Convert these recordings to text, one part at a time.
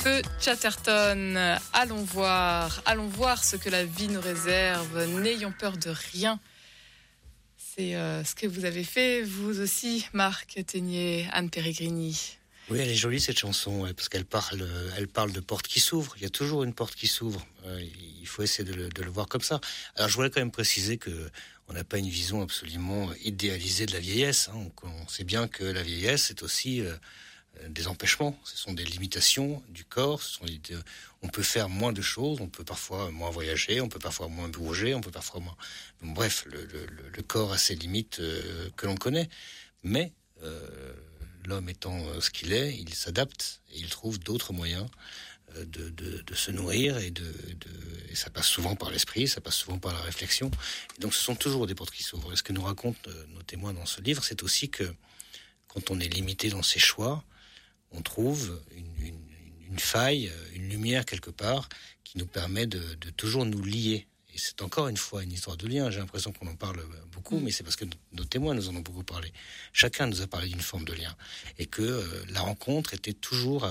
de Chatterton. Allons voir ce que la vie nous réserve. N'ayons peur de rien. C'est ce que vous avez fait, vous aussi, Marc Ténier, Anne Peregrini. Oui, elle est jolie cette chanson, parce qu'elle parle de portes qui s'ouvrent. Il y a toujours une porte qui s'ouvre. Il faut essayer de le voir comme ça. Alors, je voudrais quand même préciser que on n'a pas une vision absolument idéalisée de la vieillesse. On sait bien que la vieillesse est aussi des empêchements. Ce sont des limitations du corps. On peut faire moins de choses. On peut parfois moins voyager. On peut parfois moins bouger. On peut parfois moins. Bref, le corps a ses limites que l'on connaît. Mais l'homme étant ce qu'il est, il s'adapte et il trouve d'autres moyens de se nourrir et ça passe souvent par l'esprit, ça passe souvent par la réflexion. Et donc ce sont toujours des portes qui s'ouvrent. Et ce que nous racontent nos témoins dans ce livre, c'est aussi que quand on est limité dans ses choix, on trouve une faille, une lumière quelque part qui nous permet de toujours nous lier. Et c'est encore une fois une histoire de lien. J'ai l'impression qu'on en parle beaucoup, mais c'est parce que nos témoins nous en ont beaucoup parlé. Chacun nous a parlé d'une forme de lien. Et que la rencontre était toujours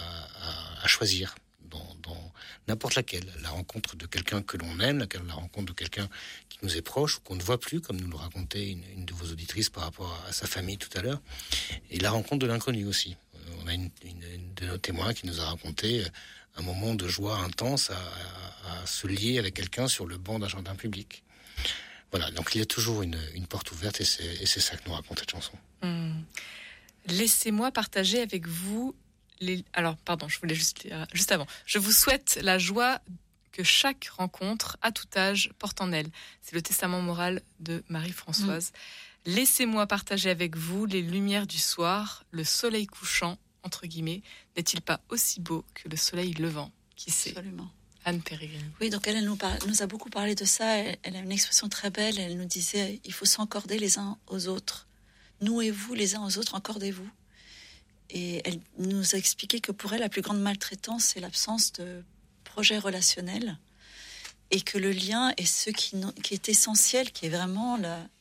à choisir dans n'importe laquelle. La rencontre de quelqu'un que l'on aime, la rencontre de quelqu'un qui nous est proche ou qu'on ne voit plus, comme nous le racontait une de vos auditrices par rapport à sa famille tout à l'heure. Et la rencontre de l'inconnu aussi. On a une de nos témoins qui nous a raconté un moment de joie intense à se lier avec quelqu'un sur le banc d'un jardin public. Voilà, donc il y a toujours une porte ouverte et c'est ça que nous raconte cette chanson. Laissez-moi partager avec vous Alors, pardon, je voulais juste avant. Je vous souhaite la joie que chaque rencontre, à tout âge, porte en elle. C'est le testament moral de Marie-Françoise. Laissez-moi partager avec vous les lumières du soir, le soleil couchant, entre guillemets, n'est-il pas aussi beau que le soleil levant? Qui sait? Absolument. Anne Peregrini. Oui, donc elle nous a beaucoup parlé de ça. Elle a une expression très belle. Elle nous disait, il faut s'encorder les uns aux autres. Nouez-vous les uns aux autres, encordez-vous. Et elle nous a expliqué que pour elle, la plus grande maltraitance, c'est l'absence de projet relationnel. Et que le lien est ce qui est essentiel, qui est vraiment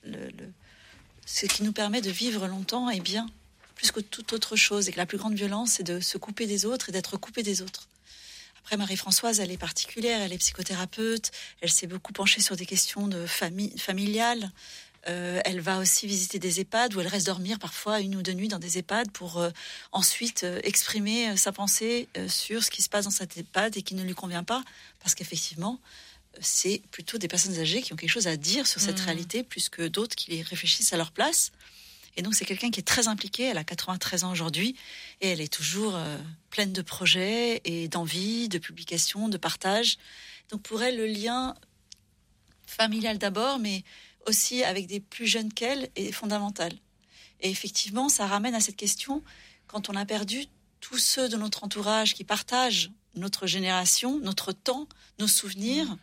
ce qui nous permet de vivre longtemps et bien, plus que toute autre chose. Et que la plus grande violence, c'est de se couper des autres et d'être coupé des autres. Après, Marie-Françoise, elle est particulière, elle est psychothérapeute, elle s'est beaucoup penchée sur des questions de familiales. Elle va aussi visiter des EHPAD où elle reste dormir parfois 1 ou 2 nuits dans des EHPAD pour ensuite exprimer sa pensée sur ce qui se passe dans cette EHPAD et qui ne lui convient pas. Parce qu'effectivement, c'est plutôt des personnes âgées qui ont quelque chose à dire sur cette réalité plus que d'autres qui les réfléchissent à leur place. Et donc, c'est quelqu'un qui est très impliqué. Elle a 93 ans aujourd'hui et elle est toujours pleine de projets et d'envie, de publications, de partage. Donc, pour elle, le lien familial d'abord, mais aussi avec des plus jeunes qu'elle, est fondamental. Et effectivement, ça ramène à cette question, quand on a perdu tous ceux de notre entourage qui partagent notre génération, notre temps, nos souvenirs,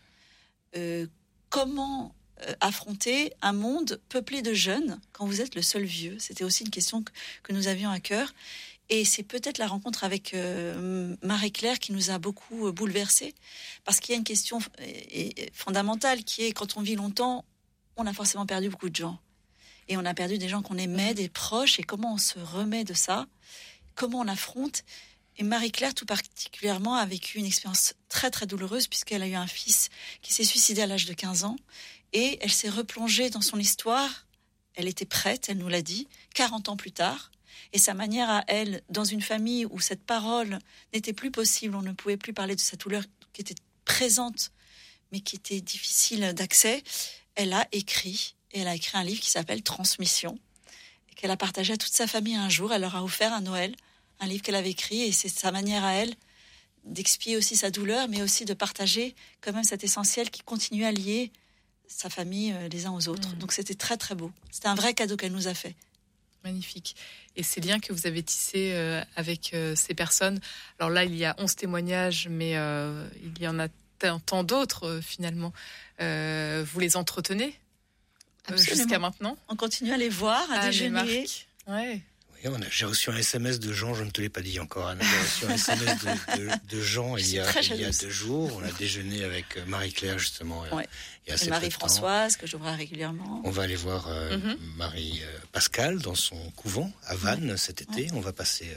comment affronter un monde peuplé de jeunes quand vous êtes le seul vieux? C'était aussi une question que nous avions à cœur. Et c'est peut-être la rencontre avec Marie-Claire qui nous a beaucoup bouleversés, parce qu'il y a une question fondamentale qui est, quand on vit longtemps, on a forcément perdu beaucoup de gens. Et on a perdu des gens qu'on aimait, des proches, et comment on se remet de ça? Comment on affronte? Et Marie-Claire, tout particulièrement, a vécu une expérience très, très douloureuse, puisqu'elle a eu un fils qui s'est suicidé à l'âge de 15 ans. Et elle s'est replongée dans son histoire. Elle était prête, elle nous l'a dit, 40 ans plus tard. Et sa manière à elle, dans une famille où cette parole n'était plus possible, on ne pouvait plus parler de sa douleur qui était présente, mais qui était difficile d'accès, elle a écrit un livre qui s'appelle Transmission, et qu'elle a partagé à toute sa famille un jour. Elle leur a offert à Noël un livre qu'elle avait écrit, et c'est sa manière à elle d'expier aussi sa douleur, mais aussi de partager quand même cet essentiel qui continue à lier sa famille les uns aux autres. Donc c'était très très beau. C'était un vrai cadeau qu'elle nous a fait. Magnifique. Et ces liens que vous avez tissés avec ces personnes, alors là il y a 11 témoignages, mais il y en a tant d'autres finalement. Vous les entretenez jusqu'à maintenant? On continue à les voir, à déjeuner. Ouais. J'ai reçu un SMS de Jean, je ne te l'ai pas dit encore, Anne. J'ai reçu un SMS de Jean il y a 2 jours. On a déjeuné avec Marie-Claire, justement. Ouais. Et Marie-Françoise, que je vois régulièrement. On va aller voir Marie Pascal dans son couvent à Vannes cet été. On va passer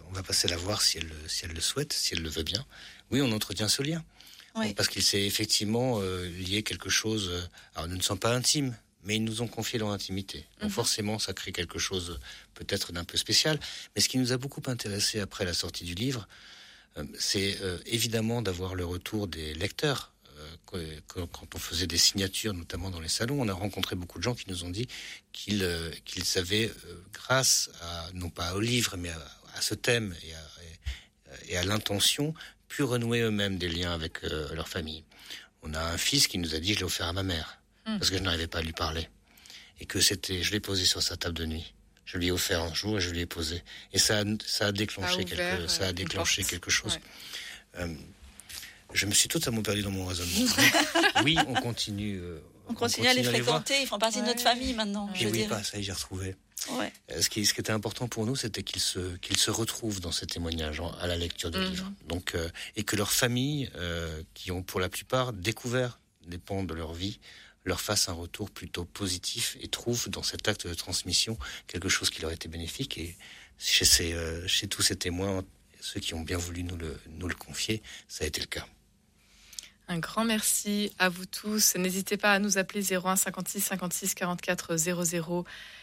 on va passer la voir si elle le souhaite, si elle le veut bien. Oui, on entretient ce lien. Oui. Parce qu'il s'est effectivement lié quelque chose. Alors, nous ne sommes pas intimes, mais ils nous ont confié leur intimité. Donc forcément, ça crée quelque chose peut-être d'un peu spécial. Mais ce qui nous a beaucoup intéressé après la sortie du livre, c'est évidemment d'avoir le retour des lecteurs. Quand on faisait des signatures, notamment dans les salons, on a rencontré beaucoup de gens qui nous ont dit qu'ils avaient, grâce à, non pas au livre, mais à ce thème et à l'intention, pu renouer eux-mêmes des liens avec leur famille. On a un fils qui nous a dit, je l'ai offert à ma mère, parce que je n'arrivais pas à lui parler. Et que je l'ai posé sur sa table de nuit. Je lui ai offert un jour et je lui ai posé. Et ça a déclenché quelque chose. Ouais. Je me suis totalement perdu dans mon raisonnement. Oui, on continue. On continue à les fréquenter, ils font partie de notre famille maintenant. Et oui, ça, j'ai retrouvé. Ouais. Ce qui était important pour nous, c'était qu'ils se retrouvent dans ces témoignages à la lecture du livre. Donc, et que leurs familles, qui ont pour la plupart découvert des pans de leur vie, leur fassent un retour plutôt positif et trouvent dans cet acte de transmission quelque chose qui leur était bénéfique. Et chez tous ces témoins, ceux qui ont bien voulu nous le confier, ça a été le cas. Un grand merci à vous tous. N'hésitez pas à nous appeler 01 56 56 44 00.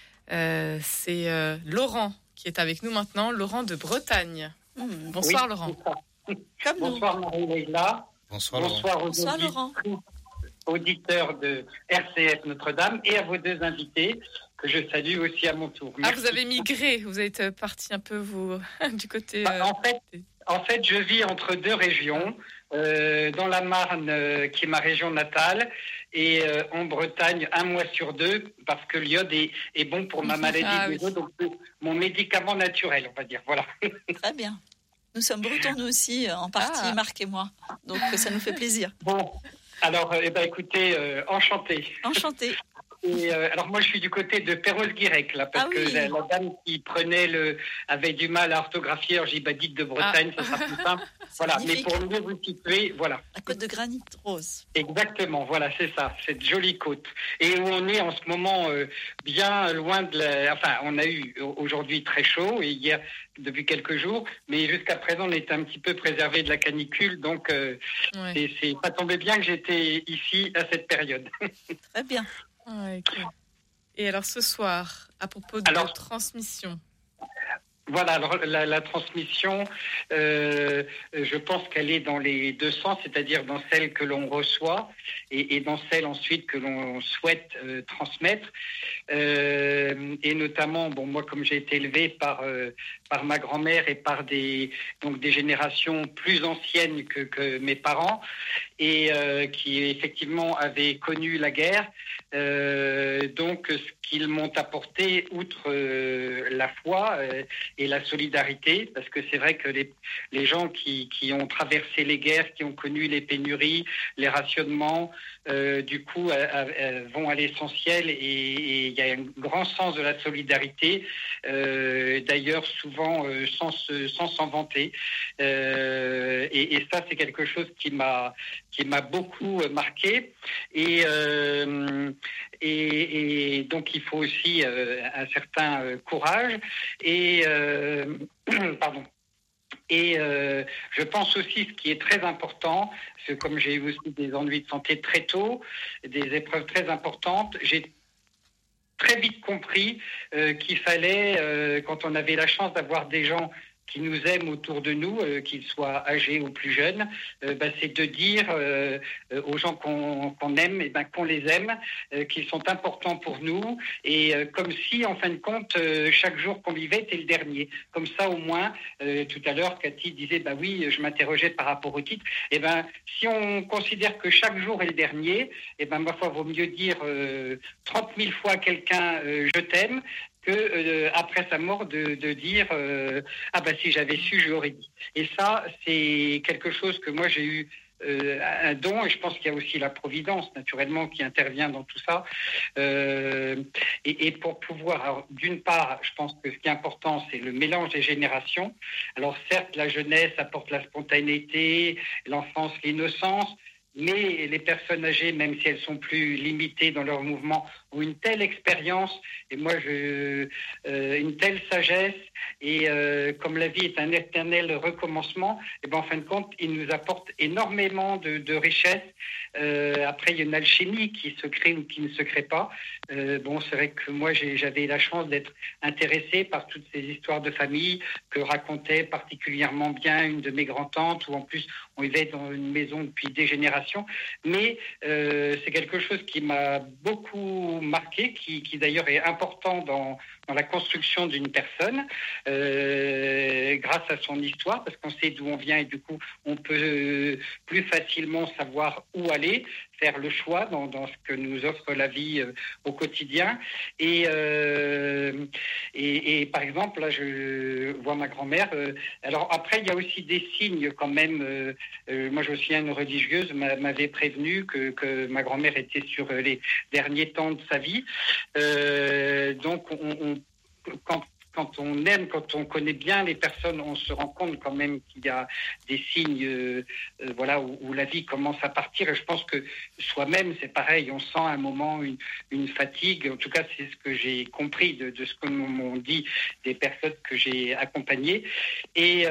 C'est Laurent qui est avec nous maintenant, Laurent de Bretagne. Bonsoir, oui, Laurent. Bonsoir Marie-Leila. Bonsoir Laurent. Auditeurs de RCF Notre-Dame et à vos deux invités que je salue aussi à mon tour. Merci. Ah, vous avez migré, vous êtes parti un peu du côté... En fait, je vis entre deux régions, dans la Marne, qui est ma région natale, et en Bretagne, 1 mois sur 2, parce que l'iode est bon pour ma maladie de dos, donc mon médicament naturel, on va dire. Voilà. Très bien. Nous sommes bretons, nous aussi, en partie, Marc et moi. Donc, ça nous fait plaisir. Bon, alors, écoutez, enchanté. Enchanté. Et alors moi je suis du côté de Perros-Guirec là parce que la dame qui avait du mal à orthographier, alors j'ai dit dites de Bretagne, ça sera plus simple. Voilà, magnifique. Mais pour mieux vous situer, voilà. La côte de granit rose. Exactement, voilà, c'est ça, cette jolie côte. Et où on est en ce moment bien loin on a eu aujourd'hui très chaud et hier depuis quelques jours, mais jusqu'à présent on était un petit peu préservé de la canicule, donc ça tombait bien que j'étais ici à cette période. Très bien. Okay. Et alors ce soir, à propos de transmission. Voilà, alors la transmission, je pense qu'elle est dans les deux sens, c'est-à-dire dans celle que l'on reçoit et dans celle ensuite que l'on souhaite transmettre. Et notamment, moi comme j'ai été élevé par ma grand-mère et par des générations plus anciennes que mes parents et qui effectivement avaient connu la guerre. Donc ce qu'ils m'ont apporté, outre la foi et la solidarité, parce que c'est vrai que les gens qui ont traversé les guerres, qui ont connu les pénuries, les rationnements, du coup vont à l'essentiel et il y a un grand sens de la solidarité, d'ailleurs souvent sans s'en vanter, et ça c'est quelque chose qui m'a beaucoup marqué et donc il faut aussi un certain courage et pardon. Et je pense aussi, ce qui est très important, parce que comme j'ai eu aussi des ennuis de santé très tôt, des épreuves très importantes, j'ai très vite compris qu'il fallait, quand on avait la chance d'avoir des gens qui nous aiment autour de nous, qu'ils soient âgés ou plus jeunes, c'est de dire aux gens qu'on aime, qu'on les aime, qu'ils sont importants pour nous, et comme si, en fin de compte, chaque jour qu'on vivait était le dernier. Comme ça, au moins, tout à l'heure, Cathy disait, oui, je m'interrogeais par rapport au titre, si on considère que chaque jour est le dernier, ma foi, vaut mieux dire 30 000 fois à quelqu'un « je t'aime », que après sa mort de dire si j'avais su je l'aurais dit. Et ça c'est quelque chose que moi j'ai eu un don, et je pense qu'il y a aussi la providence naturellement qui intervient dans tout ça, et pour pouvoir, alors, d'une part je pense que ce qui est important c'est le mélange des générations. Alors certes la jeunesse apporte la spontanéité, l'enfance l'innocence, mais les personnes âgées, même si elles sont plus limitées dans leur mouvement, ont une telle expérience, et moi, une telle sagesse, et comme la vie est un éternel recommencement, et ben en fin de compte, ils nous apportent énormément de richesses. Après, il y a une alchimie qui se crée ou qui ne se crée pas. Bon, c'est vrai que moi, j'avais la chance d'être intéressé par toutes ces histoires de famille que racontait particulièrement bien une de mes grands-tantes, où en plus, on vivait dans une maison depuis des générations. Mais c'est quelque chose qui m'a beaucoup marqué, qui d'ailleurs est important dans la construction d'une personne, grâce à son histoire, parce qu'on sait d'où on vient et du coup, on peut plus facilement savoir où aller, faire le choix dans ce que nous offre la vie au quotidien. Et par exemple, là, je vois ma grand-mère. Alors après, il y a aussi des signes quand même. Moi, je me souviens, une religieuse m'avait prévenu que ma grand-mère était sur les derniers temps de sa vie. Donc, quand on aime, quand on connaît bien les personnes, on se rend compte quand même qu'il y a des signes voilà, où la vie commence à partir. Et je pense que soi-même, c'est pareil, on sent à un moment une fatigue. En tout cas, c'est ce que j'ai compris de ce que m'ont dit des personnes que j'ai accompagnées. Et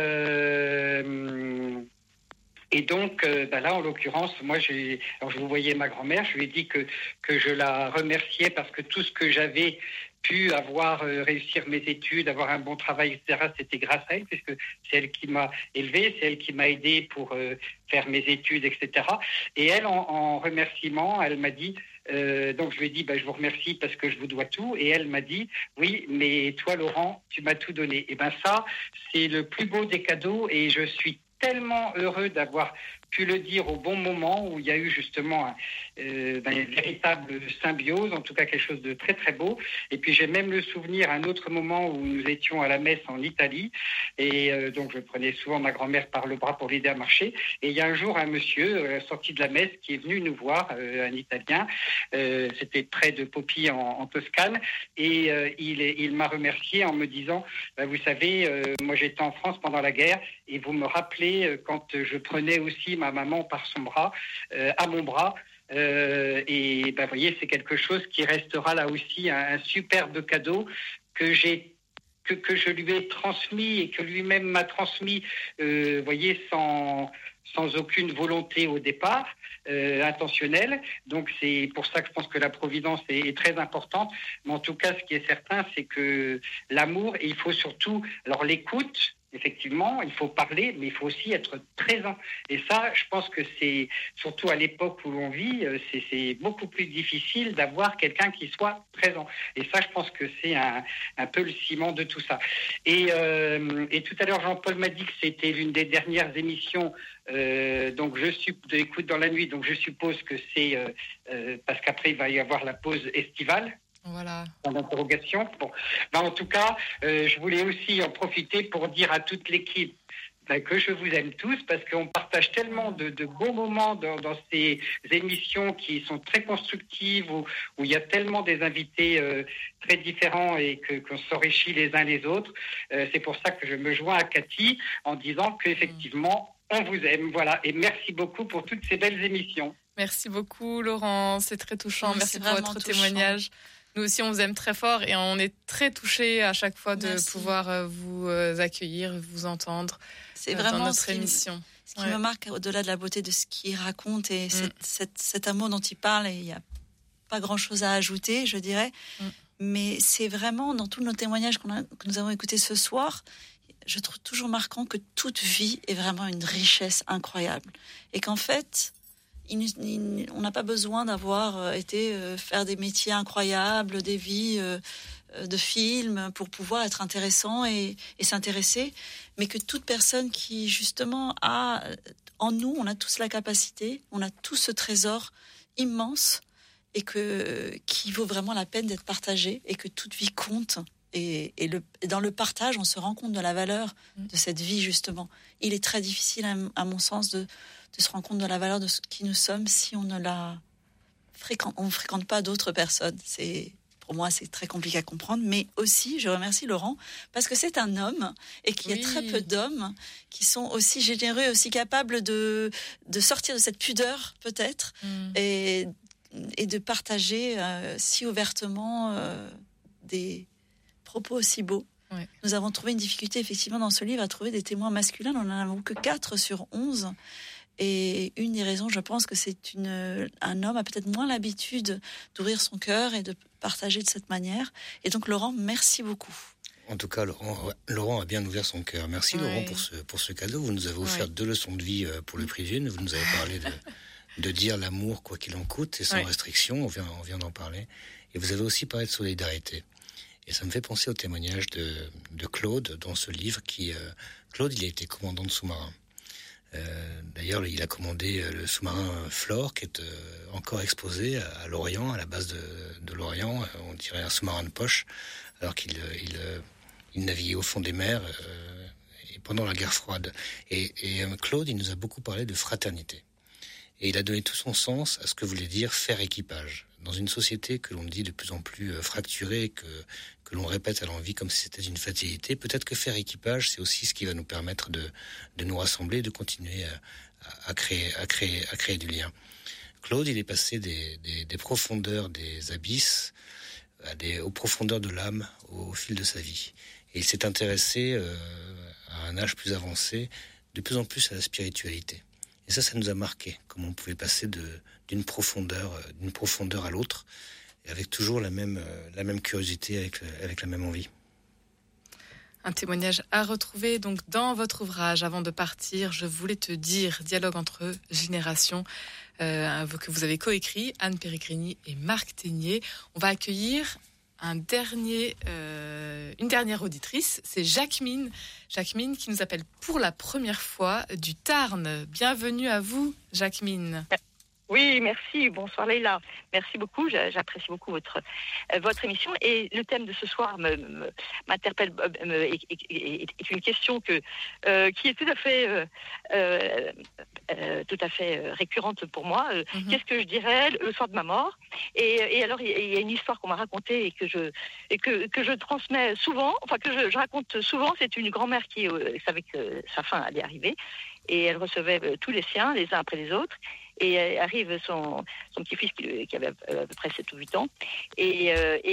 donc, là, en l'occurrence, moi, alors je vous voyais ma grand-mère, je lui ai dit que je la remerciais parce que tout ce que j'avais pu réussir mes études, avoir un bon travail, etc., c'était grâce à elle, puisque c'est elle qui m'a élevé, c'est elle qui m'a aidé pour faire mes études, etc. Et elle, en remerciement, elle m'a dit, donc je lui ai dit, je vous remercie parce que je vous dois tout. Et elle m'a dit, oui, mais toi, Laurent, tu m'as tout donné. Et ça, c'est le plus beau des cadeaux, et je suis tellement heureux d'avoir pu le dire au bon moment, où il y a eu justement une véritable symbiose, en tout cas quelque chose de très très beau. Et puis j'ai même le souvenir un autre moment où nous étions à la messe en Italie, et donc je prenais souvent ma grand-mère par le bras pour l'aider à marcher. Et il y a un jour un monsieur sorti de la messe qui est venu nous voir, un Italien, c'était près de Poppi en Toscane, et il m'a remercié en me disant, vous savez, moi j'étais en France pendant la guerre, et vous me rappelez quand je prenais aussi ma maman par son bras, à mon bras. Et vous voyez, c'est quelque chose qui restera là aussi un superbe cadeau que je lui ai transmis et que lui-même m'a transmis, voyez, sans aucune volonté au départ, intentionnelle. Donc c'est pour ça que je pense que la providence est très importante. Mais en tout cas, ce qui est certain, c'est que l'amour, et il faut surtout, alors l'écoute, effectivement, il faut parler, mais il faut aussi être présent. Et ça, je pense que c'est, surtout à l'époque où l'on vit, c'est beaucoup plus difficile d'avoir quelqu'un qui soit présent. Et ça, je pense que c'est un peu le ciment de tout ça. Et tout à l'heure, Jean-Paul m'a dit que c'était l'une des dernières émissions donc d'écoute dans la nuit. Donc je suppose que c'est parce qu'après, il va y avoir la pause estivale. Voilà. En interrogation. Bon. En tout cas, je voulais aussi en profiter pour dire à toute l'équipe que je vous aime tous, parce qu'on partage tellement de beaux moments dans ces émissions qui sont très constructives, où il y a tellement des invités très différents et qu'on s'enrichit les uns les autres. C'est pour ça que je me joins à Cathy en disant qu'effectivement, on vous aime. Voilà. Et merci beaucoup pour toutes ces belles émissions. Merci beaucoup, Laurent. C'est très touchant. Oui, merci pour votre témoignage. Nous aussi, on vous aime très fort et on est très touchés à chaque fois de pouvoir vous accueillir, vous entendre c'est vraiment dans notre émission. Ce qui me marque, au-delà de la beauté de ce qu'il raconte et cet amour dont il parle, et il n'y a pas grand-chose à ajouter, je dirais. Mais c'est vraiment, dans tous nos témoignages que nous avons écoutés ce soir, je trouve toujours marquant que toute vie est vraiment une richesse incroyable. Et qu'en fait, on n'a pas besoin d'avoir été faire des métiers incroyables, des vies de films pour pouvoir être intéressant et s'intéresser, mais que toute personne qui justement a en nous, on a tous la capacité, on a tous ce trésor immense et qui vaut vraiment la peine d'être partagé, et que toute vie compte. Et dans le partage, on se rend compte de la valeur de cette vie, justement. Il est très difficile, à mon sens, de se rendre compte de la valeur de ce qui nous sommes si on ne fréquente pas d'autres personnes. Pour moi, c'est très compliqué à comprendre. Mais aussi, je remercie Laurent, parce que c'est un homme, et qu'il y a très peu d'hommes qui sont aussi généreux, aussi capables de sortir de cette pudeur, peut-être, et de partager si ouvertement des propos aussi beaux. Ouais. Nous avons trouvé une difficulté effectivement dans ce livre à trouver des témoins masculins. On n'en a que 4 sur 11. Et une des raisons, je pense que c'est un homme a peut-être moins l'habitude d'ouvrir son cœur et de partager de cette manière. Et donc Laurent, merci beaucoup. En tout cas, Laurent a bien ouvert son cœur. Merci Laurent pour ce cadeau. Vous nous avez offert 2 leçons de vie pour le prix d'une. Vous nous avez parlé de dire l'amour quoi qu'il en coûte et sans restriction. On vient d'en parler. Et vous avez aussi parlé de solidarité. Et ça me fait penser au témoignage de Claude dans ce livre Claude, il a été commandant de sous-marin. D'ailleurs, il a commandé le sous-marin Flore, qui est encore exposé à Lorient, à la base de Lorient. On dirait un sous-marin de poche, alors qu'il naviguait au fond des mers et pendant la guerre froide. Et Claude, il nous a beaucoup parlé de fraternité. Et il a donné tout son sens à ce que voulait dire faire équipage. Dans une société que l'on dit de plus en plus fracturée, que l'on répète à l'envi comme si c'était une fatalité, peut-être que faire équipage, c'est aussi ce qui va nous permettre de nous rassembler, de continuer à créer du lien. Claude, il est passé des profondeurs des abysses aux profondeurs de l'âme au fil de sa vie. Et il s'est intéressé à un âge plus avancé, de plus en plus à la spiritualité. Et ça nous a marqué, comment on pouvait passer d'une profondeur à l'autre, et avec toujours la même curiosité, avec la même envie. Un témoignage à retrouver donc dans votre ouvrage. Avant de partir, je voulais te dire, dialogue entre générations, que vous avez coécrit, Anne Pérégriny et Marc Ténier. On va accueillir une dernière auditrice, c'est Jacqueline qui nous appelle pour la première fois du Tarn. Bienvenue à vous, Jacqueline. Oui, merci. Bonsoir Leïla. Merci beaucoup. J'apprécie beaucoup votre émission. Et le thème de ce soir m'interpelle, est une question qui est tout à fait récurrente pour moi. Qu'est-ce que je dirais le soir de ma mort ? Et alors, il y a une histoire qu'on m'a racontée et que je transmets souvent, enfin que je raconte souvent. C'est une grand-mère qui savait que sa fin allait arriver. Et elle recevait tous les siens, les uns après les autres. Et arrive son petit-fils qui avait à peu près 7 ou 8 ans, et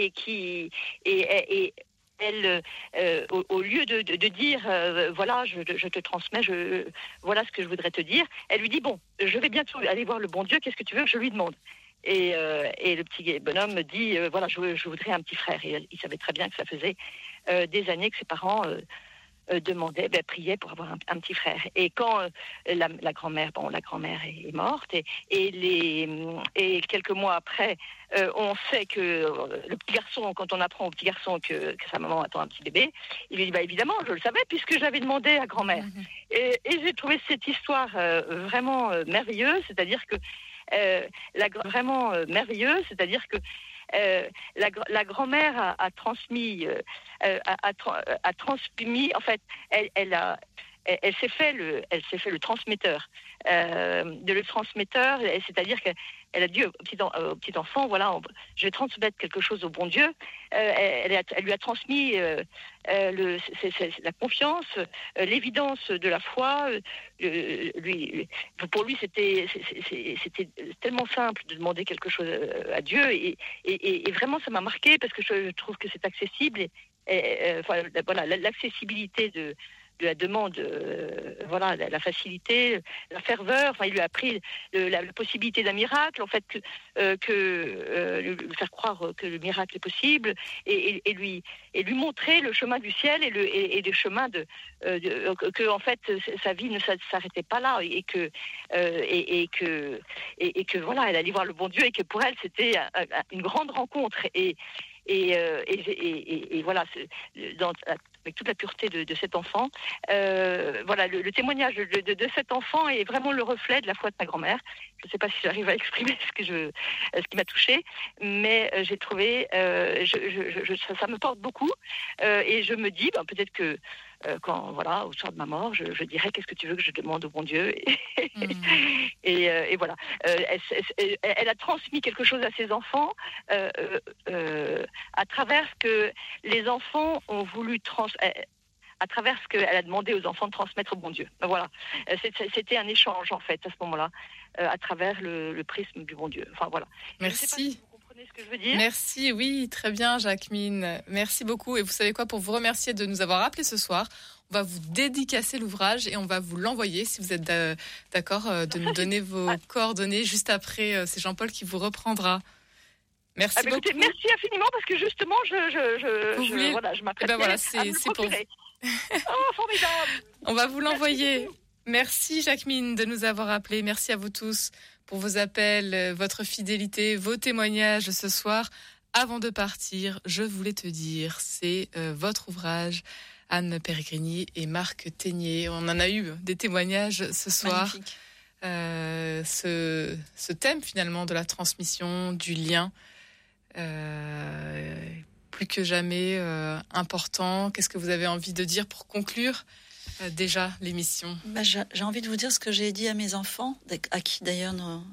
elle, au lieu de dire voilà, je te transmets, voilà ce que je voudrais te dire, elle lui dit bon, je vais bientôt aller voir le bon Dieu, qu'est-ce que tu veux que je lui demande ? Et le petit bonhomme dit voilà, je voudrais un petit frère. Et il savait très bien que ça faisait des années que ses parents priaient pour avoir un petit frère. Et quand la grand-mère est morte, et quelques mois après, on sait que le petit garçon, quand on apprend au petit garçon que sa maman attend un petit bébé, il lui dit évidemment, je le savais puisque j'avais demandé à grand-mère. Et j'ai trouvé cette histoire vraiment merveilleuse, c'est-à-dire que vraiment merveilleuse, c'est-à-dire que la grand-mère a transmis, en fait, elle s'est fait le transmetteur, c'est-à-dire qu'elle a dit au petit enfant, voilà, je vais transmettre quelque chose au bon Dieu. Elle lui a transmis la confiance, l'évidence de la foi. Pour lui, c'était tellement simple de demander quelque chose à Dieu, et vraiment ça m'a marqué parce que je trouve que c'est accessible. Voilà, l'accessibilité de la demande, la facilité, la ferveur. Enfin, il lui a appris la possibilité d'un miracle, en fait, lui faire croire que le miracle est possible, et lui montrer le chemin du ciel et le chemin que en fait sa vie ne s'arrêtait pas là, et que voilà, elle allait voir le bon Dieu, et que pour elle c'était une grande rencontre, et voilà, avec toute la pureté de cet enfant, voilà, le témoignage de cet enfant est vraiment le reflet de la foi de ma grand-mère. Je ne sais pas si j'arrive à exprimer ce qui m'a touchée, mais j'ai trouvé, ça me porte beaucoup, et je me dis, peut-être que quand, voilà, au soir de ma mort, je dirais qu'est-ce que tu veux que je demande au bon Dieu, et voilà. Elle a transmis quelque chose à ses enfants à travers que les enfants ont voulu à travers ce qu'elle a demandé aux enfants de transmettre au bon Dieu. Voilà, c'était un échange en fait à ce moment-là, à travers le prisme du bon Dieu. Enfin voilà. Merci. Je sais pas si vous comprenez ce que je veux dire. Merci, oui, très bien, Jacqueline. Merci beaucoup. Et vous savez quoi, pour vous remercier de nous avoir appelés ce soir, on va vous dédicacer l'ouvrage et on va vous l'envoyer si vous êtes d'accord de nous donner vos coordonnées juste après. C'est Jean-Paul qui vous reprendra. Merci beaucoup. Écoutez, merci infiniment parce que justement, je m'apprête voilà, à me procurer. Oh, formidable. On va vous l'envoyer. Merci Jacqueline de nous avoir appelés. Merci à vous tous pour vos appels, votre fidélité, vos témoignages ce soir. Avant de partir, je voulais te dire, c'est votre ouvrage, Anne Peregrini et Marc Ténier. On en a eu des témoignages ce soir. Magnifique. Ce thème finalement de la transmission, du lien, plus que jamais important. Qu'est-ce que vous avez envie de dire pour conclure déjà l'émission? J'ai envie de vous dire ce que j'ai dit à mes enfants, à qui d'ailleurs